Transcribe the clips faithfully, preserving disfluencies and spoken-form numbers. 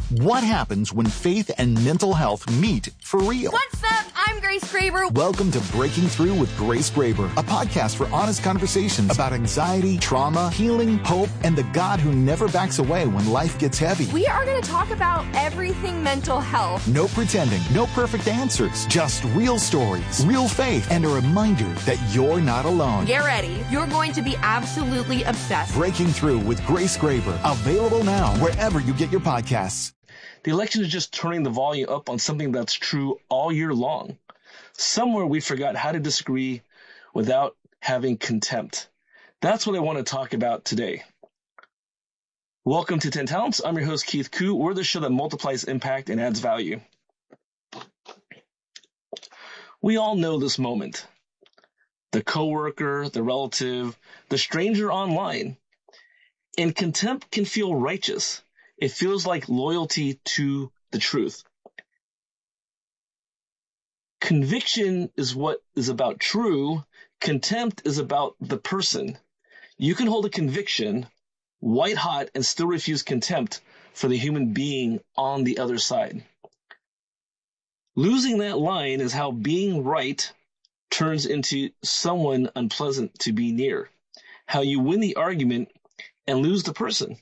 What happens when faith and mental health meet for real? What's up? I'm Grace Graber. Welcome to Breaking Through with Grace Graber, a podcast for honest conversations about anxiety, trauma, healing, hope, and the God who never backs away when life gets heavy. We are going to talk about everything mental health. No pretending, no perfect answers, just real stories, real faith, and a reminder that you're not alone. Get ready. You're going to be absolutely obsessed. Breaking Through with Grace Graber, available now wherever you get your podcasts. The election is just turning the volume up on something that's true all year long. Somewhere we forgot how to disagree without having contempt. That's what I want to talk about today. Welcome to ten Talents. I'm your host, Keith Koo. We're the show that multiplies impact and adds value. We all know this moment. The coworker, the relative, the stranger online. And contempt can feel righteous. It feels like loyalty to the truth. Conviction is what is about true. Contempt is about the person. You can hold a conviction white hot and still refuse contempt for the human being on the other side. Losing that line is how being right turns into someone unpleasant to be near. How you win the argument and lose the person.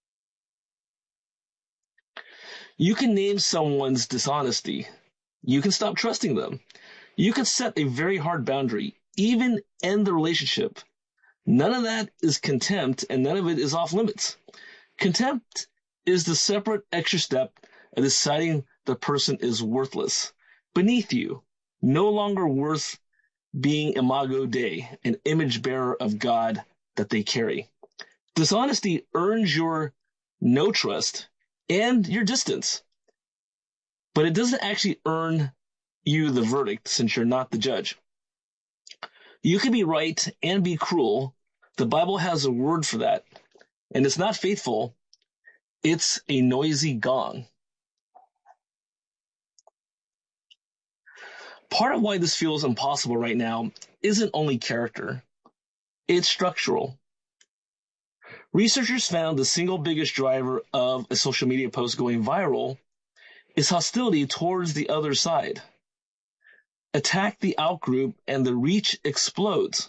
You can name someone's dishonesty. You can stop trusting them. You can set a very hard boundary, even end the relationship. None of that is contempt, and none of it is off limits. Contempt is the separate extra step of deciding the person is worthless, beneath you, no longer worth being imago Dei, an image bearer of God that they carry. Dishonesty earns your no trust and your distance. But it doesn't actually earn you the verdict since you're not the judge. You can be right and be cruel. The Bible has a word for that. And it's not faithful. It's a noisy gong. Part of why this feels impossible right now isn't only character. It's structural. Researchers found the single biggest driver of a social media post going viral is hostility towards the other side. Attack the outgroup and the reach explodes.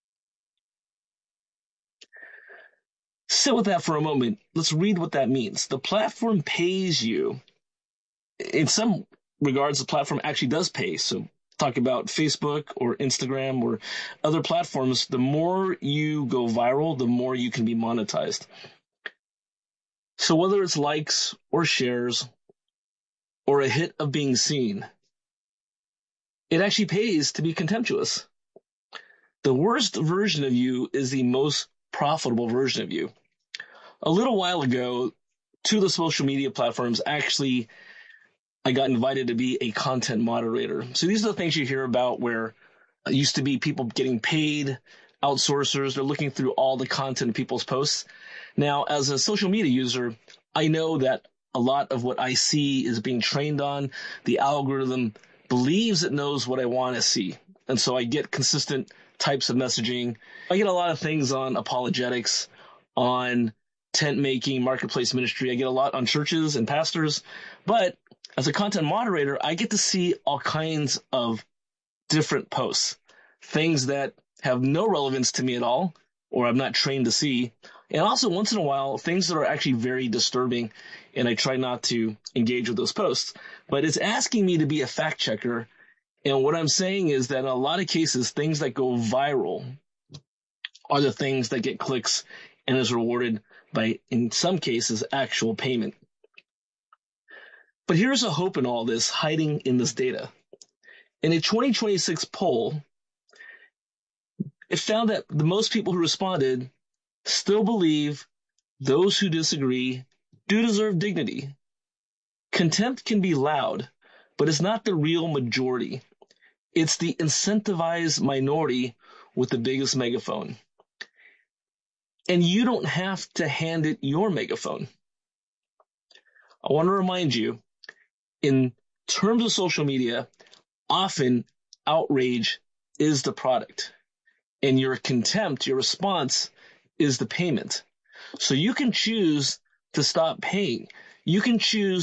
Sit with that for a moment. Let's read what that means. The platform pays you. In some regards, the platform actually does pay. So talk about Facebook or Instagram or other platforms. The more you go viral, the more you can be monetized. So whether it's likes or shares or a hit of being seen, it actually pays to be contemptuous. The worst version of you is the most profitable version of you. A little while ago, two of the social media platforms actually I got invited to be a content moderator. So these are the things you hear about where it used to be people getting paid, outsourcers, they're looking through all the content of people's posts. Now, as a social media user, I know that a lot of what I see is being trained on. The algorithm believes it knows what I want to see. And so I get consistent types of messaging. I get a lot of things on apologetics, on tent making, marketplace ministry. I get a lot on churches and pastors. But as a content moderator, I get to see all kinds of different posts, things that have no relevance to me at all, or I'm not trained to see. And also once in a while, things that are actually very disturbing, and I try not to engage with those posts. But it's asking me to be a fact checker. And what I'm saying is that in a lot of cases, things that go viral are the things that get clicks and is rewarded by, in some cases, actual payment. But here's a hope in all this hiding in this data. In a twenty twenty-six poll, it found that the most people who responded still believe those who disagree do deserve dignity. Contempt can be loud, but it's not the real majority. It's the incentivized minority with the biggest megaphone. And you don't have to hand it your megaphone. I want to remind you, in terms of social media, often outrage is the product. And your contempt, your response, is the payment. So you can choose to stop paying. You can choose